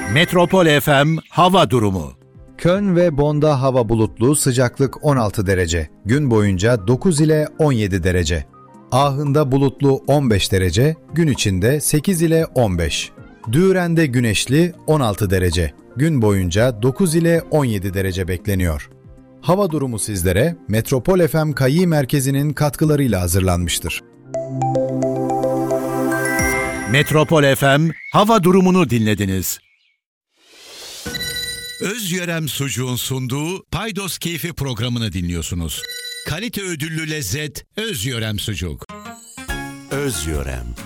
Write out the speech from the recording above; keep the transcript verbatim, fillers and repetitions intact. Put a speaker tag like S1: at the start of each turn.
S1: Metropol F M hava durumu.
S2: Köln ve Bonn'da hava bulutlu, sıcaklık on altı derece. Gün boyunca dokuz ile on yedi derece. Aachen'da bulutlu on beş derece, gün içinde sekiz ile on beş. Düren'de güneşli on altı derece. Gün boyunca dokuz ile on yedi derece bekleniyor. Hava durumu sizlere Metropol F M Kayi Merkezi'nin katkılarıyla hazırlanmıştır.
S1: Metropol F M hava durumunu dinlediniz. Özyörem Sucuğun sunduğu Paydos Keyfi programını dinliyorsunuz. Kalite ödüllü lezzet Özyörem Sucuk.
S3: Özyörem.